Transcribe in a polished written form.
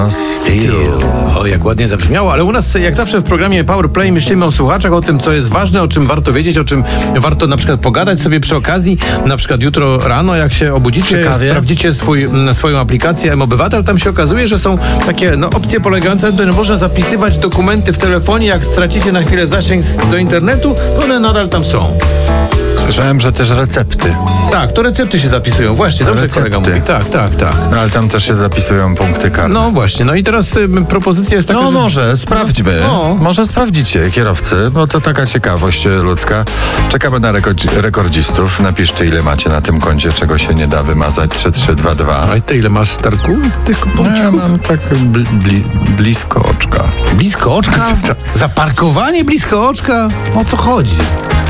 Steel. O, jak ładnie zabrzmiało, ale u nas jak zawsze w programie Powerplay myślimy o słuchaczach, o tym, co jest ważne, o czym warto wiedzieć, o czym warto na przykład pogadać sobie przy okazji. Na przykład jutro rano, jak się obudzicie, sprawdzicie swoją aplikację M-Obywatel, tam się okazuje, że są takie opcje polegające na tym, że można zapisywać dokumenty w telefonie. Jak stracicie na chwilę zasięg do internetu, to one nadal tam są. Słyszałem, że też recepty. Tak, to recepty się zapisują. Właśnie, dobrze kolega mówi. Tak. No ale tam też się zapisują punkty karne. No właśnie, no i teraz propozycja jest taka, No że... może, sprawdźmy. Może sprawdzicie, kierowcy, bo to taka ciekawość ludzka. Czekamy na rekordzistów. Napiszcie, ile macie na tym koncie, czego się nie da wymazać. 3322. A ty ile masz, Starku, tych punktów? Ja mam tak blisko oczka. Blisko oczka? Zaparkowanie blisko oczka? O co chodzi?